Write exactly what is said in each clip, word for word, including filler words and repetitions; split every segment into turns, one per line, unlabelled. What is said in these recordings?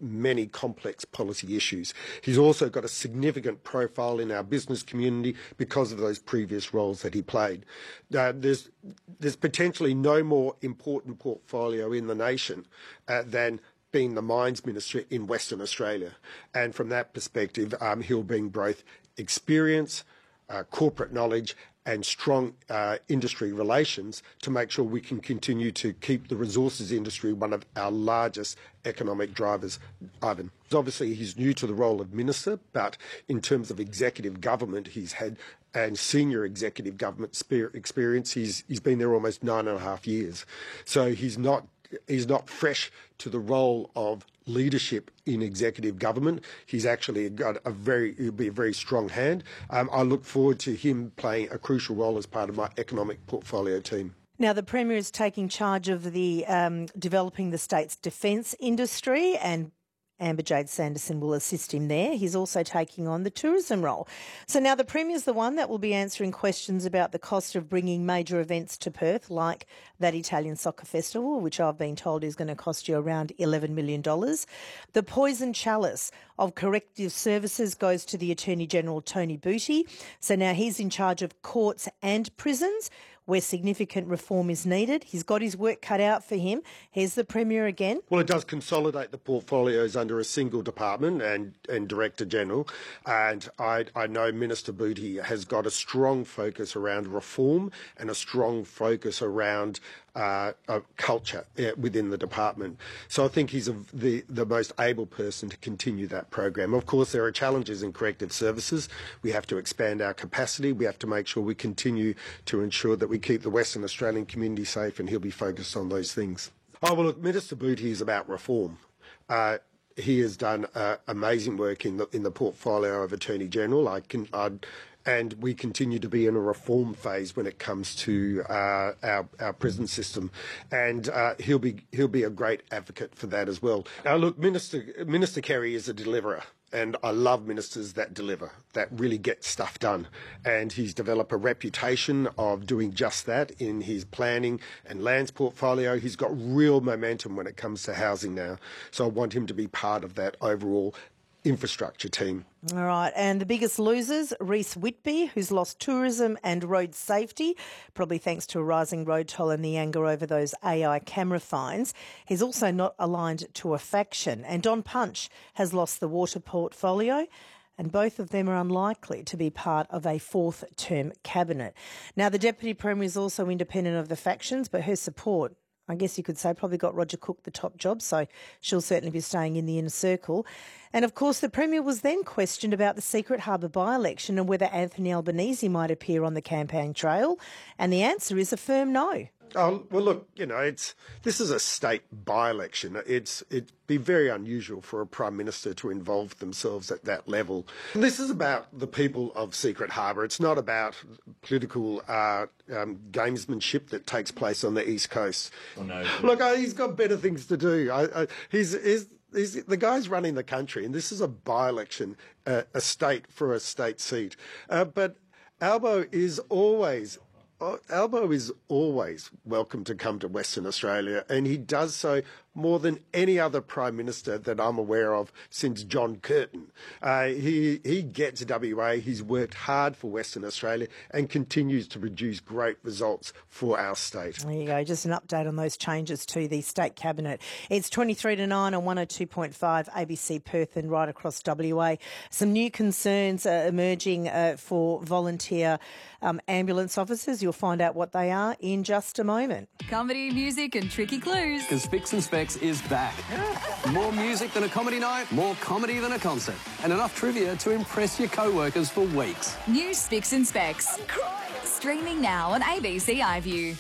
many complex policy issues. He's also got a significant profile in our business community because of those previous roles that he played. Uh, there's, there's potentially no more important portfolio in the nation uh, than being the Mines Minister in Western Australia. And from that perspective, um, he'll bring both experience, uh, corporate knowledge, and strong uh, industry relations to make sure we can continue to keep the resources industry one of our largest economic drivers. Ivan, obviously he's new to the role of minister, but in terms of executive government, he's had and senior executive government experience. He's he's been there almost nine and a half years, so he's not he's not fresh to the role of leadership in executive government. He's actually got a very, he'll be a very strong hand. Um, I look forward to him playing a crucial role as part of my economic portfolio team.
Now, the Premier is taking charge of the um, developing the state's defence industry, and Amber Jade Sanderson will assist him there. He's also taking on the tourism role. So now the Premier's the one that will be answering questions about the cost of bringing major events to Perth, like that Italian Soccer Festival, which I've been told is going to cost you around eleven million dollars. The poison chalice of corrective services goes to the Attorney-General, Tony Booty. So now he's in charge of courts and prisons, where significant reform is needed. He's got his work cut out for him. Here's the Premier again.
Well, it does consolidate the portfolios under a single department and, and Director General. And I, I know Minister Booty has got a strong focus around reform and a strong focus around uh, uh, culture uh, within the department. So I think he's a, the, the most able person to continue that program. Of course, there are challenges in corrective services. We have to expand our capacity. We have to make sure we continue to ensure that we keep the Western Australian community safe, and he'll be focused on those things. Oh, well, look, Minister Booty is about reform. Uh, he has done uh, amazing work in the in the portfolio of Attorney General. I can, I'd, and we continue to be in a reform phase when it comes to uh, our our prison system, and uh, he'll be he'll be a great advocate for that as well. Now, look, Minister Minister Kerry is a deliverer. And I love ministers that deliver, that really get stuff done. And he's developed a reputation of doing just that in his planning and lands portfolio. He's got real momentum when it comes to housing now. So I want him to be part of that overall infrastructure team.
All right, and the biggest losers, Reece Whitby, who's lost tourism and road safety, probably thanks to a rising road toll and the anger over those A I camera fines. He's also not aligned to a faction. And Don Punch has lost the water portfolio, and both of them are unlikely to be part of a fourth-term cabinet. Now, the Deputy Premier is also independent of the factions, but her support, I guess you could say, probably got Roger Cook the top job, so she'll certainly be staying in the inner circle. And, of course, the Premier was then questioned about the Secret Harbour by-election and whether Anthony Albanese might appear on the campaign trail, and the answer is a firm no.
Oh, well, look, you know, it's this is a state by-election. It's it'd be very unusual for a Prime Minister to involve themselves at that level. This is about the people of Secret Harbour. It's not about political uh, um, gamesmanship that takes place on the East Coast. Oh, no. Look, uh, he's got better things to do. I, I, he's, he's, he's the guy's running the country, and this is a by-election, uh, a state for a state seat. Uh, but Albo is always... Albo is always welcome to come to Western Australia, and he does so more than any other Prime Minister that I'm aware of since John Curtin. Uh, he, he gets W A, he's worked hard for Western Australia and continues to produce great results for our state.
There you go, just an update on those changes to the State Cabinet. It's twenty-three to nine on one oh two point five A B C Perth and right across W A. Some new concerns uh, emerging uh, for volunteer um, ambulance officers. You'll find out what they are in just a moment.
Comedy, music and tricky clues.
Because Spicks and Specs is back. More music than a comedy night, more comedy than a concert, and enough trivia to impress your co-workers for weeks.
New Spicks and Specs. Streaming now on A B C iView.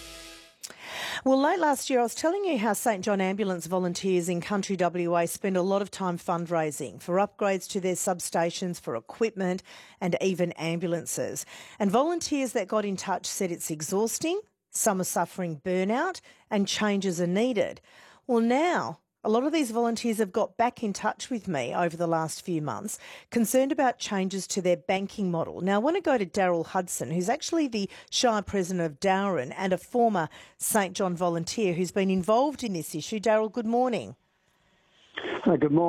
Well, late last year I was telling you how St John Ambulance volunteers in country W A spend a lot of time fundraising for upgrades to their substations, for equipment and even ambulances. And volunteers that got in touch said it's exhausting, some are suffering burnout and changes are needed. Well, now a lot of these volunteers have got back in touch with me over the last few months, concerned about changes to their banking model. Now, I want to go to Daryl Hudson, who's actually the Shire President of Dowran and a former St John volunteer who's been involved in this issue. Daryl, good morning.
Uh, good morning.